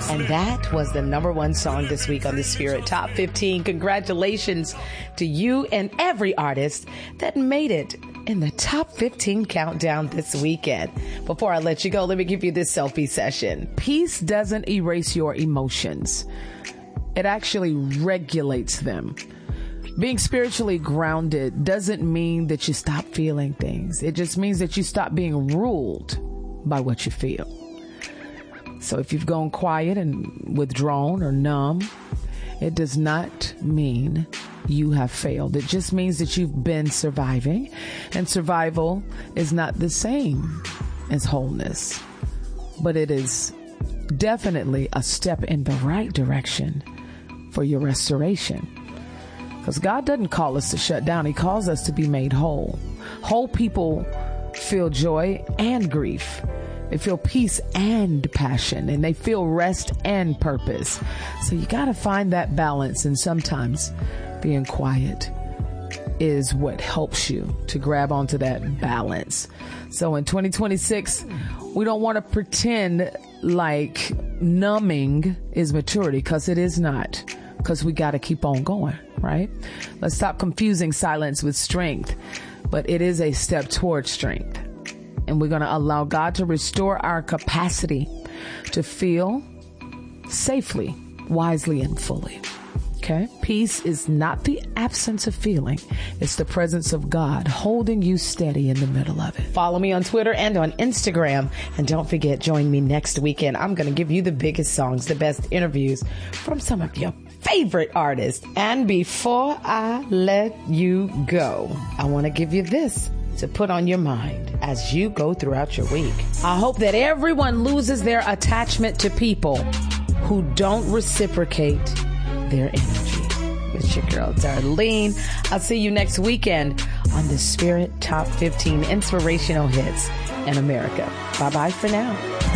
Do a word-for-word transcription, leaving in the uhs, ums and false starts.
And that was the number one song this week on the Spirit Top fifteen. Congratulations to you and every artist that made it in the Top fifteen countdown this weekend. Before I let you go, let me give you this selfie session. Peace doesn't erase your emotions. It actually regulates them. Being spiritually grounded doesn't mean that you stop feeling things. It just means that you stop being ruled by what you feel. So if you've gone quiet and withdrawn or numb, it does not mean you have failed. It just means that you've been surviving, and survival is not the same as wholeness, but it is definitely a step in the right direction for your restoration. Because God doesn't call us to shut down. He calls us to be made whole. Whole people feel joy and grief. They feel peace and passion, and they feel rest and purpose. So you got to find that balance, and sometimes being quiet is what helps you to grab onto that balance. So in twenty twenty-six, we don't want to pretend like numbing is maturity, because it is not, because we got to keep on going, right? Let's stop confusing silence with strength, but it is a step towards strength. And we're going to allow God to restore our capacity to feel safely, wisely, and fully. Okay? Peace is not the absence of feeling. It's the presence of God holding you steady in the middle of it. Follow me on Twitter and on Instagram. And don't forget, join me next weekend. I'm going to give you the biggest songs, the best interviews from some of your favorite artists. And before I let you go, I want to give you this to put on your mind as you go throughout your week. I hope that everyone loses their attachment to people who don't reciprocate their energy. It's your girl, Darlene. I'll see you next weekend on the Spirit Top fifteen Inspirational Hits in America. Bye-bye for now.